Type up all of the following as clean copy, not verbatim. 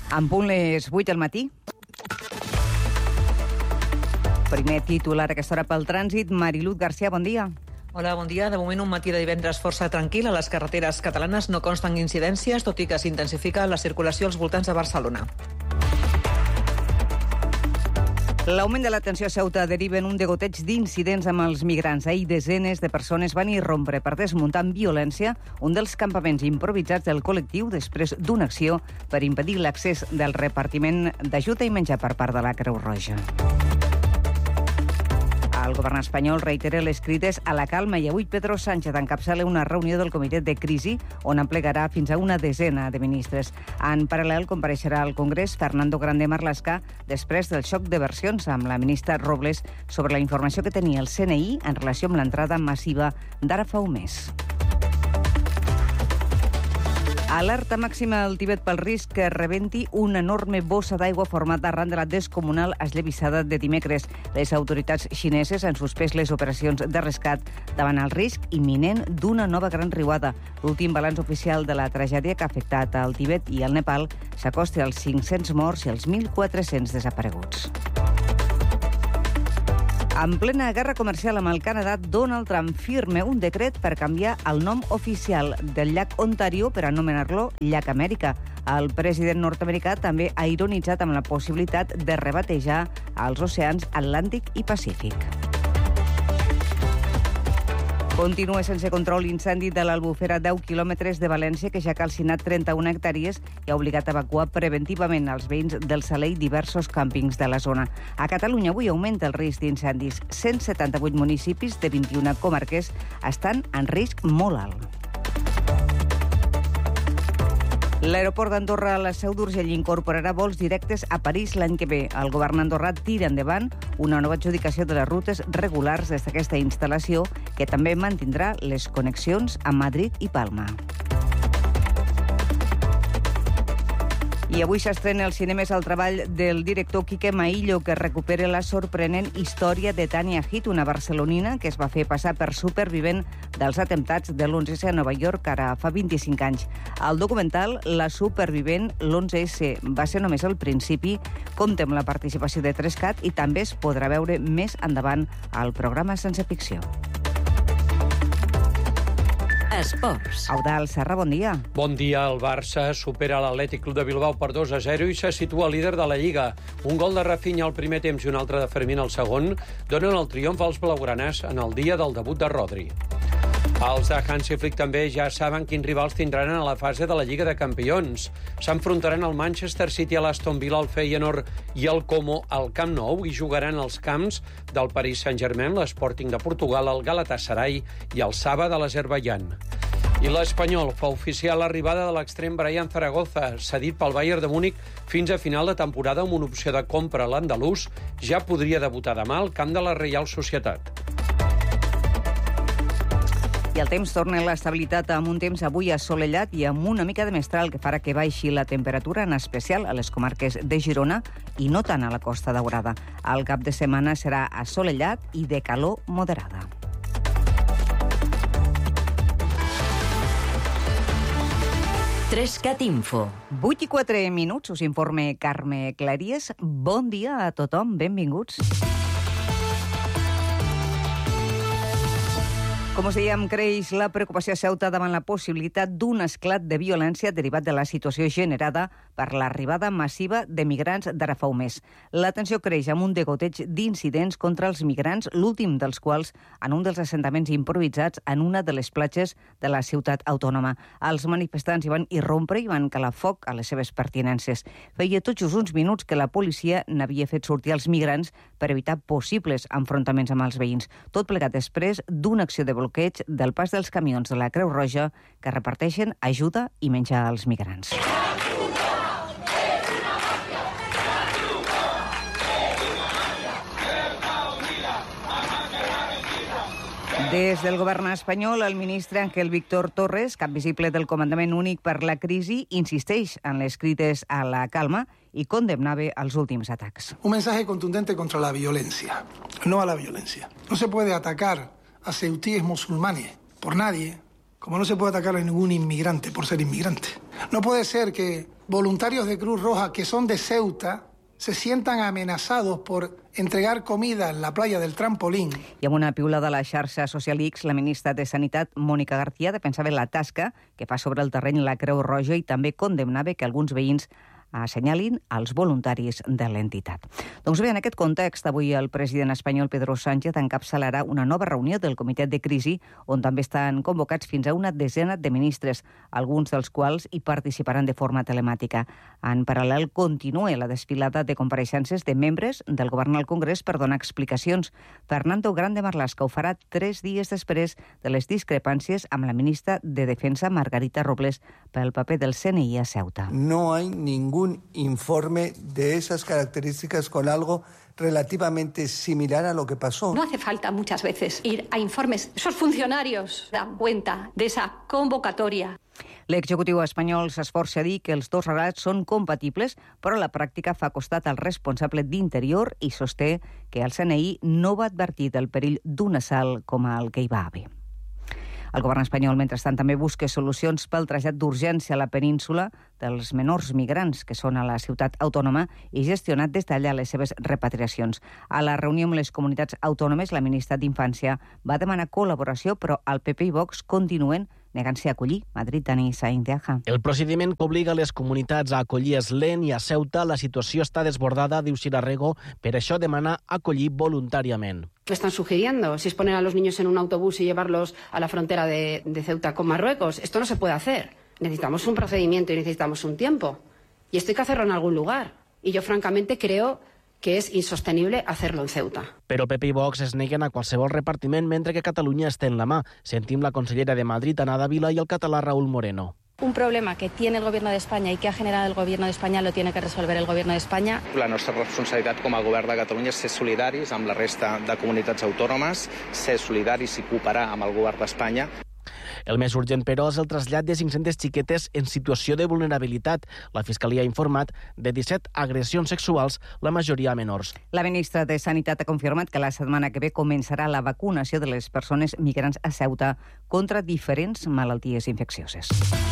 En punt les 8 del matí. Primer titular a aquesta hora pel trànsit. Mariluz García, bon dia. Hola, bon dia. De moment, un matí de divendres força tranquil. A les carreteres catalanes no consten incidències, tot i que s'intensifica la circulació als voltants de Barcelona. L'augment de la tensió a Ceuta deriva en un degoteig d'incidents amb els migrants. Ahir desenes de persones van irrompre per desmuntar amb violència un dels campaments improvisats del col·lectiu després d'una acció per impedir l'accés del repartiment d'ajuda i menjar per part de la Creu Roja. El govern espanyol reitera les crides a la calma i avui Pedro Sánchez encapçala una reunió del comitè de crisi on emplegarà fins a una desena de ministres. En paral·lel compareixerà al Congrés Fernando Grande Marlaska després del xoc de versions amb la ministra Robles sobre la informació que tenia el CNI en relació amb l'entrada massiva d'ara fa un mes. Alerta màxima al Tibet pel risc que rebenti una enorme bossa d'aigua formada arran de la descomunal esllavissada de dimecres. Les autoritats xineses han suspès les operacions de rescat davant el risc imminent d'una nova gran riuada. L'últim balanç oficial de la tragèdia que ha afectat al Tibet i al Nepal s'acosta als 500 morts i als 1.400 desapareguts. En plena guerra comercial amb el Canadà, Donald Trump firma un decret per canviar el nom oficial del llac Ontario per anomenar-lo llac Amèrica. El president nord-americà també ha ironitzat amb la possibilitat de rebatejar els oceans Atlàntic i Pacífic. Continua sense control l'incendi de l'Albufera a 10 quilòmetres de València, que ja ha calcinat 31 hectàrees i ha obligat a evacuar preventivament els veïns del Salell diversos càmpings de la zona. A Catalunya avui augmenta el risc d'incendis. 178 municipis de 21 comarques estan en risc molt alt. L'aeroport d'Andorra a la Seu d'Urgell incorporarà vols directes a París l'any que ve. El govern andorrà tira endavant una nova adjudicació de les rutes regulars des d'aquesta instal·lació, que també mantindrà les connexions a Madrid i Palma. I avui s'estrena als cinemes el treball del director Quique Maillo, que recupera la sorprenent història de Tania Heath, una barcelonina que es va fer passar per supervivent dels atemptats de l'11S a Nova York ara fa 25 anys. El documental La supervivent, l'11S va ser només el principi, compta amb la participació de 3CAT i també es podrà veure més endavant al programa Sense Ficció. Esports. Eudald Serra, bon dia. Bon dia. El Barça supera l'Atlètic Club de Bilbao per 2-0 i se situa líder de la Lliga. Un gol de Rafinha al primer temps i un altre de Fermín al segon donen el triomf als blaugranes en el dia del debut de Rodri. Els de Hansi Flick també ja saben quins rivals tindran a la fase de la Lliga de Campions. S'enfrontaran al Manchester City, a l'Aston Villa, al Feyenoord i al Como al Camp Nou i jugaran als camps del Paris Saint-Germain, l'Sporting de Portugal, el Galatasaray i el Saba de l'Azerbaidjan. I l'Espanyol fa oficial l'arribada de l'extrem Brian Zaragoza, cedit pel Bayern de Múnich fins a final de temporada amb una opció de compra a l'andalús. Ja podria debutar demà al camp de la Reial Societat. I el temps torna a l'estabilitat amb un temps avui assolellat i amb una mica de mestral que farà que baixi la temperatura, en especial a les comarques de Girona i no tant a la Costa Daurada. El cap de setmana serà assolellat i de calor moderada. Trescat Info. 8 i 4 minuts, us informe Carme Claries. Bon dia a tothom, benvinguts. Com us dèiem, creix la preocupació a Ceuta davant la possibilitat d'un esclat de violència derivat de la situació generada per l'arribada massiva de migrants d'ara fa un mes. La tensió creix amb un degoteig d'incidents contra els migrants, l'últim dels quals en un dels assentaments improvisats en una de les platges de la ciutat autònoma. Els manifestants hi van irrompre i van calar foc a les seves pertinences. Feia tot just uns minuts que la policia n'havia fet sortir els migrants per evitar possibles enfrontaments amb els veïns. Tot plegat després d'una acció de bloqueig del pas dels camions de la Creu Roja que reparteixen ajuda i menjar als migrants. Des del govern espanyol, el ministre Ángel Víctor Torres, cap visible del Comandament Únic per la Crisi, insisteix en les crides a la calma y condemnaba els últims atacs. Un mensaje contundente contra la violencia, no a la violencia. No se puede atacar a ceutíes musulmanes por nadie, como no se puede atacar a ningún inmigrante por ser inmigrante. No puede ser que voluntarios de Cruz Roja que son de Ceuta se sientan amenazados por entregar comida en la playa del Trampolín. I amb una piulada a la xarxa social X, la ministra de Sanitat, Mònica García, defensava la tasca que fa sobre el terreny la Creu Roja i també condemnava que alguns veïns assenyalin els voluntaris de l'entitat. Doncs bé, en aquest context, avui el president espanyol Pedro Sánchez encapçalarà una nova reunió del Comitè de Crisi, on també estan convocats fins a una desena de ministres, alguns dels quals hi participaran de forma telemàtica. En paral·lel, continua la desfilada de compareixences de membres del govern al Congrés per donar explicacions. Fernando Grande Marlaska ho farà 3 dies després de les discrepàncies amb la ministra de Defensa, Margarita Robles, pel paper del CNI a Ceuta. No hay ningún informe de esas características con algo relativamente similar a lo que pasó. No hace falta muchas veces ir a informes. Esos funcionarios dan cuenta de esa convocatoria. L'executiu espanyol s'esforça a dir que els dos relats són compatibles, però a la pràctica fa costat al responsable d'Interior i sosté que el CNI no va advertir del perill d'un assalt com el que hi va haver. El govern espanyol, mentrestant, també busca solucions pel trasllat d'urgència a la península dels menors migrants que són a la ciutat autònoma i gestionat des d'allà les seves repatriacions. A la reunió amb les comunitats autònomes, la ministra d'Infància va demanar col·laboració, però el PP i Vox continuen negant-se a acollir. Madrid, Dani Sainz de Aja. El procediment que obliga les comunitats a acollir és lent i a Ceuta la situació està desbordada, diu Sirarrego, per això demana acollir voluntàriament. ¿Qué están sugiriendo? Si es poner a los niños en un autobús y llevarlos a la frontera de Ceuta con Marruecos. Esto no se puede hacer. Necesitamos un procedimiento y necesitamos un tiempo. Y esto hay que hacerlo en algún lugar. Y yo, francamente, creo que és insostenible hacerlo en Ceuta. Però PP i Vox es neguen a qualsevol repartiment mentre que Catalunya està en la mà. Sentim la consellera de Madrid, Ana Dávila, i el català Raúl Moreno. Un problema que tiene el Gobierno de España y que ha generado el Gobierno de España lo tiene que resolver el Gobierno de España. La nostra responsabilitat com a govern de Catalunya és ser solidaris amb la resta de comunitats autònomes, ser solidaris i cooperar amb el govern d'Espanya. El més urgent, però, és el trasllat de 500 xiquetes en situació de vulnerabilitat. La Fiscalia ha informat de 17 agressions sexuals, la majoria a menors. La ministra de Sanitat ha confirmat que la setmana que ve començarà la vacunació de les persones migrants a Ceuta contra diferents malalties infeccioses.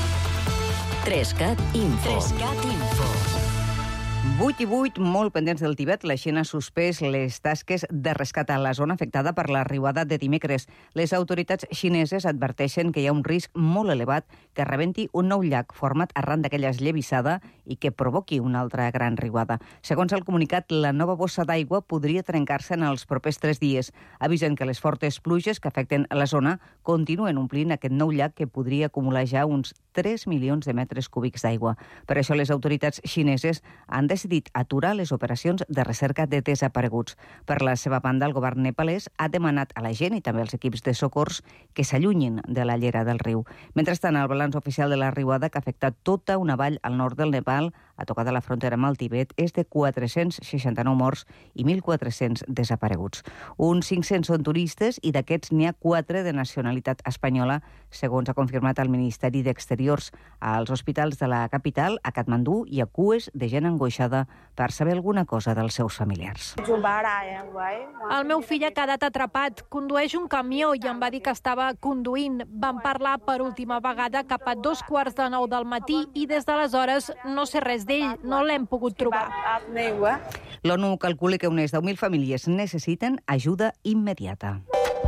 3CAT Info. 3CAT Info. 8 i 8, molt pendents del Tibet, la Xina ha suspès les tasques de rescat a la zona afectada per la riuada de dimecres. Les autoritats xineses adverteixen que hi ha un risc molt elevat que rebenti un nou llac format arran d'aquella esllavissada i que provoqui una altra gran riuada. Segons el comunicat, la nova bossa d'aigua podria trencar-se en els propers 3 dies. Avisen que les fortes pluges que afecten la zona continuen omplint aquest nou llac que podria acumular ja uns 3 milions de metres cúbics d'aigua. Per això les autoritats xineses han decidit aturar les operacions de recerca de desapareguts. Per la seva banda, el govern nepalès ha demanat a la gent i també als equips de socors que s'allunyin de la llera del riu. Mentrestant, el balanç oficial de la riuada, que ha afectat tota una vall al nord del Nepal, a tocar de la frontera amb el Tibet, és de 469 morts i 1.400 desapareguts. Uns 500 són turistes i d'aquests n'hi ha 4 de nacionalitat espanyola, segons ha confirmat el Ministeri d'Exteriors. Als hospitals de la capital, a Katmandú, hi ha cues de gent angoixada per saber alguna cosa dels seus familiars. El meu fill ha quedat atrapat. Condueix un camió i em va dir que estava conduint. Vam parlar per última vegada cap a 2:45 del matí i des d'aleshores no sé res d'ell. No l'hem pogut trobar. L'ONU calcula que unes 10.000 famílies necessiten ajuda immediata.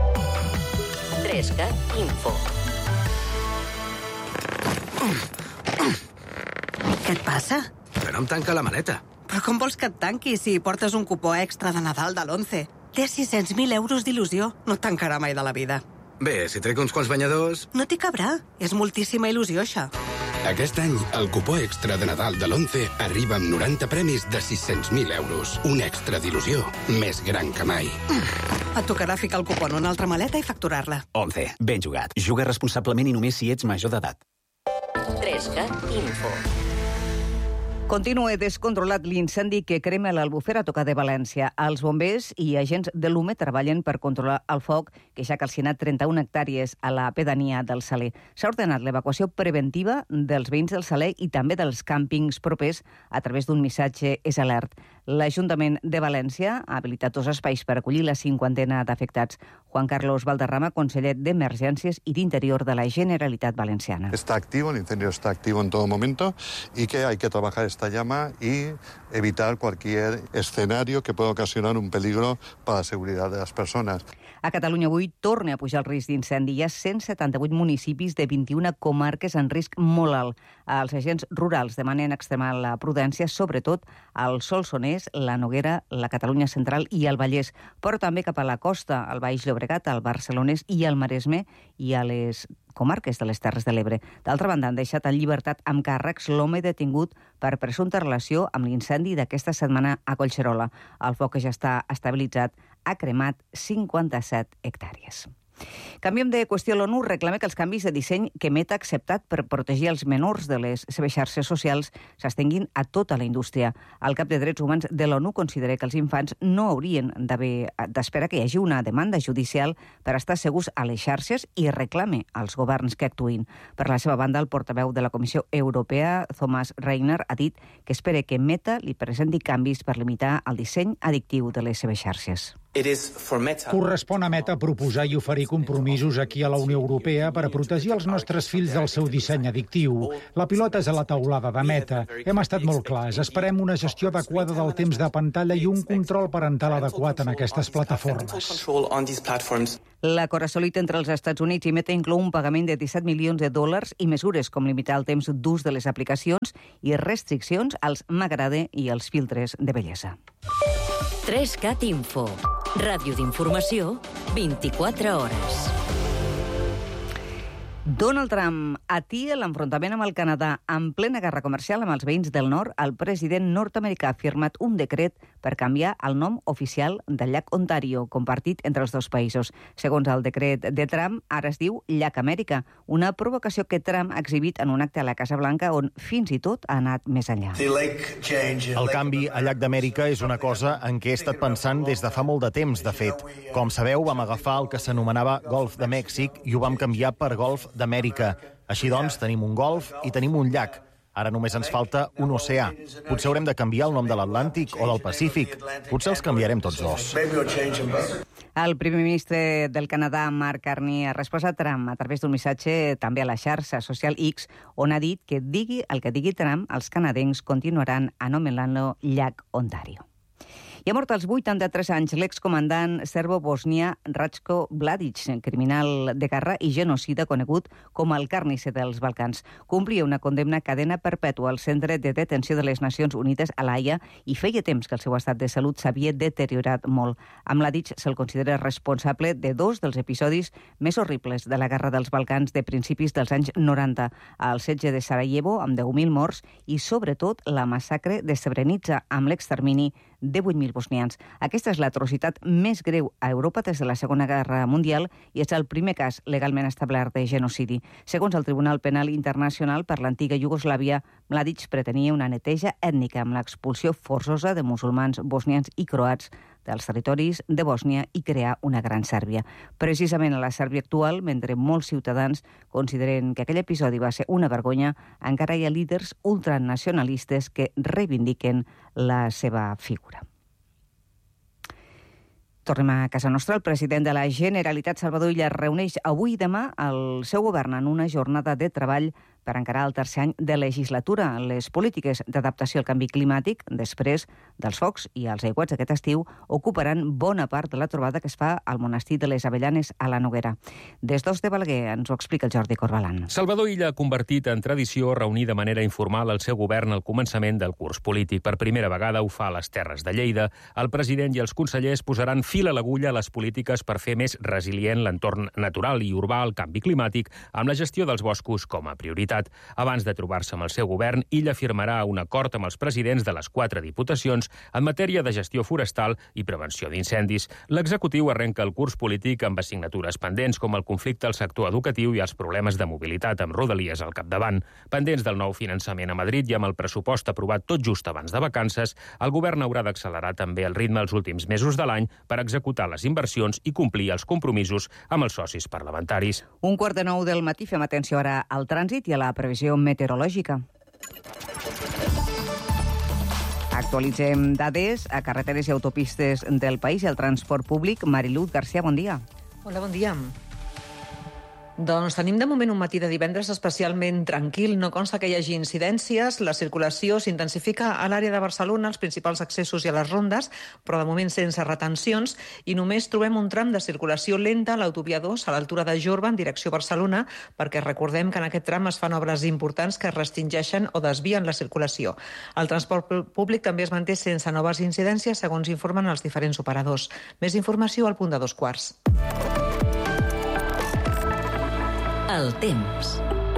3CAT Info. Què et passa? Que no em tanca la maleta. Però com vols que et tanqui si portes un cupó extra de Nadal de l'11? Té 600.000 euros d'il·lusió. No et tancarà mai de la vida. Bé, si trec uns quants banyadors... No t'hi cabrà. És moltíssima il·lusió, això. Aquest any, el cupó extra de Nadal de l'11 arriba amb 90 premis de 600.000 euros. Un extra d'il·lusió més gran que mai. Et tocarà ficar el cupó en una altra maleta i facturar-la. 11. Ben jugat. Juga responsablement i només si ets major d'edat. 3CAT Info. Continua descontrolat l'incendi que crema l'Albufera a tocar de València. Els bombers i agents de l'UME treballen per controlar el foc que ja ha calcinat 31 hectàrees a la pedania del Saler. S'ha ordenat l'evacuació preventiva dels veïns del Saler i també dels càmpings propers a través d'un missatge és alert. L'Ajuntament de València ha habilitat 2 espais per acollir la 50 d'afectats. Juan Carlos Valderrama, conseller d'Emergències i d'Interior de la Generalitat Valenciana. Está activo, el incendio está activo en todo momento y que hay que trabajar esta llama y evitar cualquier escenario que pueda ocasionar un peligro para la seguridad de las personas. A Catalunya avui torna a pujar el risc d'incendi. Hi ha 178 municipis de 21 comarques en risc molt alt. Els agents rurals demanen extremar la prudència, sobretot al Solsonès, la Noguera, la Catalunya Central i el Vallès, però també cap a la costa, al Baix Llobregat, al Barcelonès i al Maresme i a les comarques de les Terres de l'Ebre. D'altra banda, han deixat en llibertat amb càrrecs l'home detingut per presumpta relació amb l'incendi d'aquesta setmana a Collserola. El foc, que ja està estabilitzat, ha cremat 57 hectàrees. Canviem de qüestió. L'ONU reclama que els canvis de disseny que Meta ha acceptat per protegir els menors de les seves xarxes socials s'estenguin a tota la indústria. El cap de Drets Humans de l'ONU considera que els infants no haurien d'esperar que hi hagi una demanda judicial per estar segurs a les xarxes i reclame als governs que actuïn. Per la seva banda, el portaveu de la Comissió Europea, Thomas Reiner, ha dit que espera que Meta li presenti canvis per limitar el disseny addictiu de les seves xarxes. Correspon a Meta proposar i oferir compromisos aquí a la Unió Europea per a protegir els nostres fills del seu disseny addictiu. La pilota és a la teulada de Meta. Hem estat molt clars. Esperem una gestió adequada del temps de pantalla i un control parental adequat en aquestes plataformes. L'acord assolit entre els Estats Units i Meta inclou un pagament de $17 milions i mesures com limitar el temps d'ús de les aplicacions i restriccions als m'agrada i als filtres de bellesa. 3CAT Info. Ràdio d'informació, 24 hores. Donald Trump atia l'enfrontament amb el Canadà. En plena guerra comercial amb els veïns del nord, el president nord-americà ha firmat un decret per canviar el nom oficial del llac Ontario, compartit entre els dos països. Segons el decret de Trump, ara es diu Llac Amèrica, una provocació que Trump ha exhibit en un acte a la Casa Blanca on fins i tot ha anat més enllà. El canvi a Llac d'Amèrica és una cosa en què he estat pensant des de fa molt de temps, de fet. Com sabeu, vam agafar el que s'anomenava Golf de Mèxic i ho vam canviar per Golf d'Amèrica. Així doncs, tenim un golf i tenim un llac. Ara només ens falta un oceà. Potser haurem de canviar el nom de l'Atlàntic o del Pacífic. Potser els canviarem tots dos. El primer ministre del Canadà, Mark Carney, ha respost a Trump a través d'un missatge també a la xarxa social X, on ha dit que digui el que digui Trump, els canadencs continuaran anomenant-lo llac Ontario. I ha mort als 83 anys l'excomandant serbo-bosnià Ratko Mladic, criminal de guerra i genocida conegut com el carnisser dels Balcans. Complia una condemna a cadena perpètua al centre de detenció de les Nacions Unides a l'Haia i feia temps que el seu estat de salut s'havia deteriorat molt. A Mladic se'l considera responsable de 2 dels episodis més horribles de la guerra dels Balcans de principis dels anys 90, el setge de Sarajevo amb 10.000 morts i, sobretot, la massacre de Srebrenica amb l'extermini de 8.000 bosnians. Aquesta és l'atrocitat més greu a Europa des de la Segona Guerra Mundial i és el primer cas legalment establert de genocidi. Segons el Tribunal Penal Internacional per l'antiga Iugoslàvia, Mladic pretenia una neteja ètnica amb l'expulsió forçosa de musulmans bosnians i croats dels territoris de Bòsnia i crear una gran Sèrbia. Precisament a la Sèrbia actual, mentre molts ciutadans consideren que aquell episodi va ser una vergonya, encara hi ha líders ultranacionalistes que reivindiquen la seva figura. Tornem a casa nostra. El president de la Generalitat, Salvador Illa, reuneix avui i demà el seu govern en una jornada de treball per encarar el tercer any de legislatura. Les polítiques d'adaptació al canvi climàtic, després dels focs i els aiguats d'aquest estiu, ocuparan bona part de la trobada que es fa al monestir de les Avellanes a la Noguera. Des d'Os de Balaguer ens ho explica el Jordi Corbalan. Salvador Illa ha convertit en tradició reunir de manera informal el seu govern al començament del curs polític. Per primera vegada ho fa a les Terres de Lleida. El president i els consellers posaran fil a l'agulla a les polítiques per fer més resilient l'entorn natural i urbà al canvi climàtic, amb la gestió dels boscos com a prioritat. Abans de trobar-se amb el seu govern, Illa firmarà un acord amb els presidents de les 4 diputacions en matèria de gestió forestal i prevenció d'incendis. L'executiu arrenca el curs polític amb assignatures pendents com el conflicte al sector educatiu i els problemes de mobilitat amb Rodalies al capdavant. Pendents del nou finançament a Madrid i amb el pressupost aprovat tot just abans de vacances, el govern haurà d'accelerar també el ritme els últims mesos de l'any per executar les inversions i complir els compromisos amb els socis parlamentaris. 8:45 del matí, fem atenció ara al trànsit i a la previsió meteorològica. A Actualitzem dades a carreteres i autopistes del país i el transport públic. Mariluz García, bon dia. Hola, bon dia. Doncs tenim de moment un matí de divendres especialment tranquil. No consta que hi hagi incidències. La circulació s'intensifica a l'àrea de Barcelona, als principals accessos i a les rondes, però de moment sense retencions, i només trobem un tram de circulació lenta a l'autovia 2 a l'altura de Jorba en direcció Barcelona, perquè recordem que en aquest tram es fan obres importants que restringeixen o desvien la circulació. El transport públic també es manté sense noves incidències, segons informen els diferents operadors. Més informació al punt de 2:15. El temps.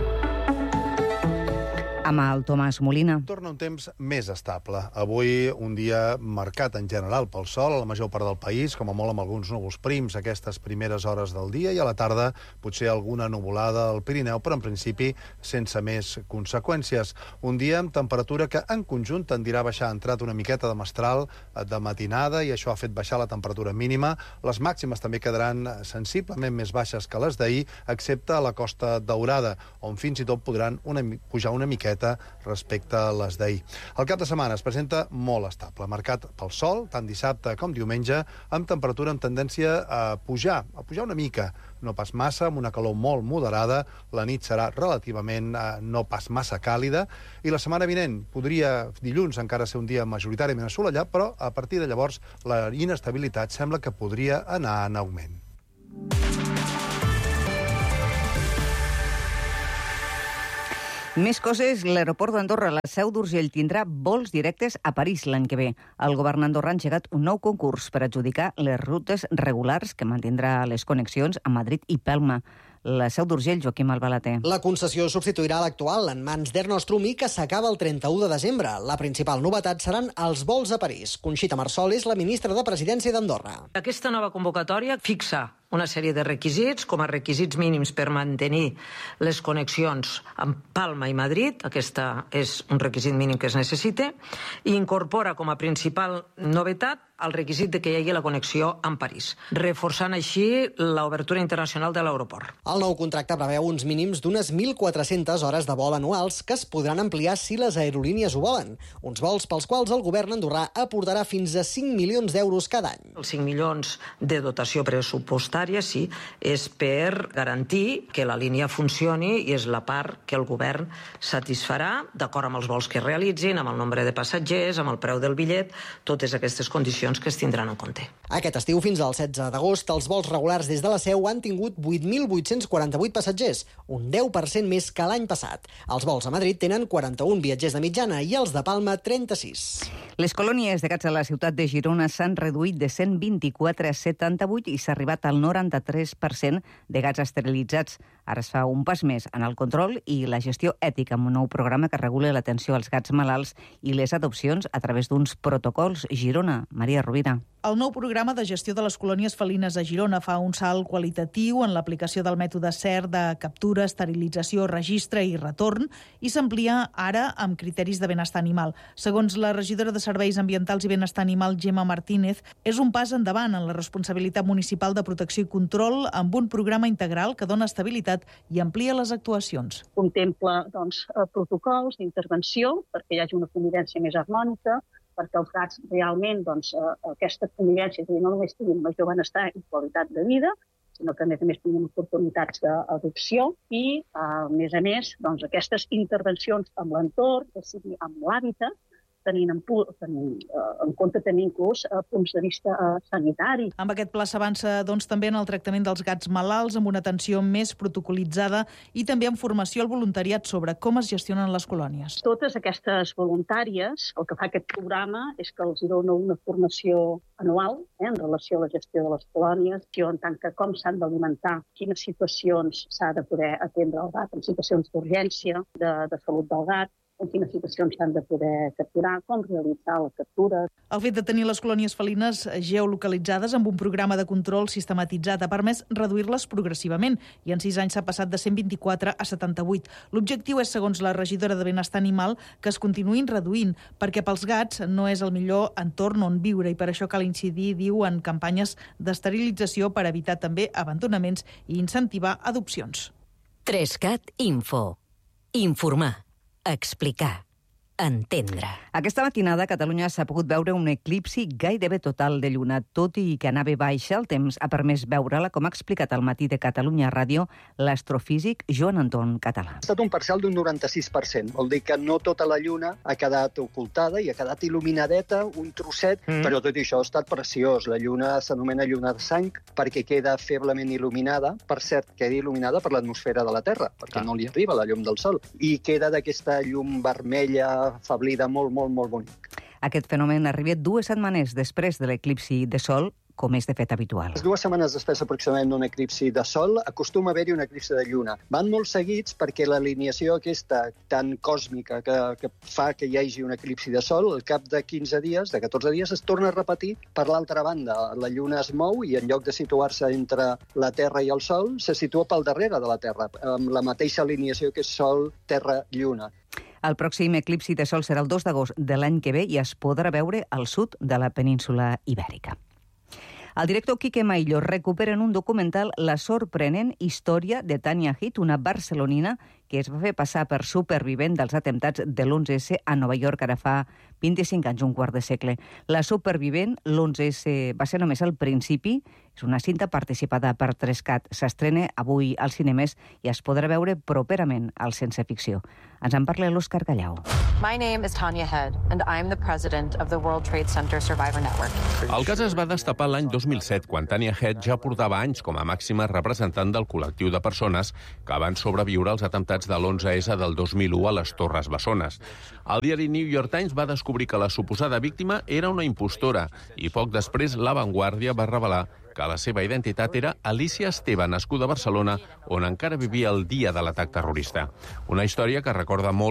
Amb el Tomàs Molina. Torna un temps més estable. Avui un dia marcat en general pel sol a la major part del país, com a molt amb alguns núvols prims aquestes primeres hores del dia, i a la tarda potser alguna nuvolada al Pirineu, però en principi sense més conseqüències. Un dia amb temperatura que en conjunt tendirà a baixar. Ha entrat una miqueta de mestral de matinada i això ha fet baixar la temperatura mínima. Les màximes també quedaran sensiblement més baixes que les d'ahir, excepte a la Costa Daurada, on fins i tot podran pujar una miqueta respecte a les d'ahir. El cap de setmana es presenta molt estable, marcat pel sol, tant dissabte com diumenge, amb temperatura amb tendència a pujar una mica, no pas massa, amb una calor molt moderada. La nit serà relativament no pas massa càlida, i la setmana vinent podria, dilluns, encara ser un dia majoritàriament assolellat, però a partir de llavors la inestabilitat sembla que podria anar en augment. Més coses, l'aeroport d'Andorra, la Seu d'Urgell, tindrà vols directes a París l'any que ve. El govern andorrà ha engegat un nou concurs per adjudicar les rutes regulars que mantindrà les connexions a Madrid i Palma. La Seu d'Urgell, Joaquim Albalater. La concessió substituirà l'actual en mans d'Air Nostrum i que s'acaba el 31 de desembre. La principal novetat seran els vols a París. Conxita Marsol és la ministra de Presidència d'Andorra. Aquesta nova convocatòria fixa una sèrie de requisits, com a requisits mínims per mantenir les connexions amb Palma i Madrid. Aquesta és un requisit mínim que es necessita, i incorpora com a principal novetat el requisit de que hi hagi la connexió amb París, reforçant així l'obertura internacional de l'aeroport. El nou contracte preveu uns mínims d'unes 1.400 hores de vol anuals que es podran ampliar si les aerolínies ho volen. Uns vols pels quals el govern andorrà aportarà fins a 5 milions d'euros cada any. Els 5 milions de dotació pressupostària, sí, és per garantir que la línia funcioni, i és la part que el govern satisfarà d'acord amb els vols que realitzin, amb el nombre de passatgers, amb el preu del bitllet, totes aquestes condicions que es tindran en compte. Aquest estiu, fins al 16 d'agost, els vols regulars des de la Seu han tingut 8.848 passatgers, un 10% més que l'any passat. Els vols a Madrid tenen 41 viatgers de mitjana i els de Palma 36. Les colònies de gats a la ciutat de Girona s'han reduït de 124 a 78 i s'ha arribat al 93% de gats esterilitzats. Ara es fa un pas més en el control i la gestió ètica amb un nou programa que regula l'atenció als gats malalts i les adopcions a través d'uns protocols. Girona, Maria Rovira. El nou programa de gestió de les colònies felines a Girona fa un salt qualitatiu en l'aplicació del mètode CER de captura, esterilització, registre i retorn, i s'amplia ara amb criteris de benestar animal. Segons la regidora de Serveis Ambientals i Benestar Animal, Gemma Martínez, és un pas endavant en la responsabilitat municipal de protecció i control amb un programa integral que dona estabilitat i amplia les actuacions. Contempla protocols d'intervenció perquè hi hagi una convivència més harmònica, perquè els gats realment aquesta convivència no només tinguin major benestar i qualitat de vida, sinó que a més tinguin oportunitats d'adopció i, a més, aquestes intervencions amb l'entorn, que sigui amb l'hàbitat, tenint en compte tenir inclús punts de vista sanitari. Amb aquest pla s'avança també en el tractament dels gats malalts, amb una atenció més protocolitzada i també amb formació al voluntariat sobre com es gestionen les colònies. Totes aquestes voluntàries, el que fa aquest programa és que els dona una formació anual en relació a la gestió de les colònies, en tant que com s'han d'alimentar, quines situacions s'ha de poder atendre el gat, en situacions d'urgència, de salut del gat, en quines situacions s'han de poder capturar, com realitzar la captura. El fet de tenir les colònies felines geolocalitzades amb un programa de control sistematitzat ha permès reduir-les progressivament i en 6 anys s'ha passat de 124 a 78. L'objectiu és, segons la regidora de Benestar Animal, que es continuïn reduint, perquè pels gats no és el millor entorn on viure i per això cal incidir, diu, en campanyes d'esterilització per evitar també abandonaments i incentivar adopcions. 3CAT Info. Informar. Explicar. Entendre. Aquesta matinada a Catalunya s'ha pogut veure un eclipsi gairebé total de lluna. Tot i que anava baixa, el temps ha permès veure-la, com ha explicat al Matí de Catalunya Ràdio l'astrofísic Joan Anton Català. Ha estat un parcial d'un 96%. Vol dir que no tota la lluna ha quedat ocultada i ha quedat il·luminadeta, un trosset, però tot això ha estat preciós. La lluna s'anomena lluna de sang perquè queda feblement il·luminada. Per cert, queda il·luminada per l'atmosfera de la Terra, perquè no li arriba la llum del Sol. I queda d'aquesta llum vermella, afablida, molt bonic. Aquest fenomen arriba 2 setmanes després de l'eclipsi de Sol, com és de fet habitual. 2 setmanes després aproximadament d'un eclipsi de Sol acostuma a haver-hi un eclipsi de Lluna. Van molt seguits perquè l'alineació aquesta tan còsmica que fa que hi hagi un eclipsi de Sol, al cap de 15 dies, de 14 dies, es torna a repetir per l'altra banda. La Lluna es mou i en lloc de situar-se entre la Terra i el Sol, se situa pel darrere de la Terra, amb la mateixa alineació que és Sol, Terra, Lluna. El pròxim eclipsi de Sol serà el 2 d'agost de l'any que ve i es podrà veure al sud de la península Ibèrica. El director Quique Maillo recupera en un documental la sorprenent història de Tania Heath, una barcelonina que es va fer passar per supervivent dels atemptats de l'11S a Nova York ara fa 25 anys, un quart de segle. La supervivent, l'11S, va ser només al principi. És una cinta participada per 3CAT. S'estrena avui als cinemes i es podrà veure properament al Sense Ficció. Ens en parla l'Òscar Gallau. My name is Tanya Head, and I'm the president of the World Trade Center Survivor Network. El cas es va destapar l'any 2007, quan Tanya Head ja portava anys com a màxima representant del col·lectiu de persones que van sobreviure als atemptats de l'11S del 2001 a les Torres Bessones. El diari New York Times va descobrir que la suposada víctima era una impostora i poc després La Vanguardia va revelar que la seva identitat era Alicia Esteve, nascuda a Barcelona, on encara vivia el dia de l'atac terrorista. Una història que recorda molt